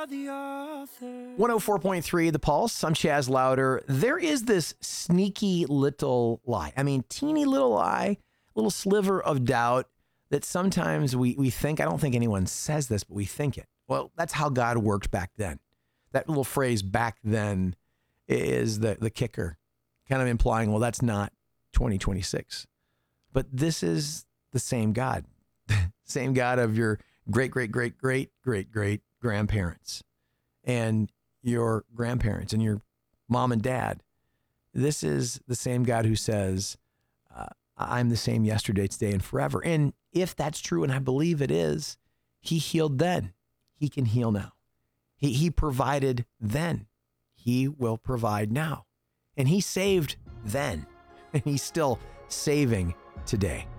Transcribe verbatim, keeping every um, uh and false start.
the author. one oh four point three The Pulse. I'm Chaz Louder. There is this sneaky little lie. I mean, teeny little lie, little sliver of doubt that sometimes we, we think, I don't think anyone says this, but we think it. Well, that's how God worked back then. That little phrase back then is the, the kicker, kind of implying, well, that's not twenty twenty-six. But this is the same God, same God of your great, great, great, great, great, great grandparents and your grandparents and your mom and dad. This is the same God who says, uh, I'm the same yesterday, today, and forever. And if that's true, and I believe it is, he healed then. He can heal now. He, he provided then. He will provide now. And he saved then. And he's still saving today.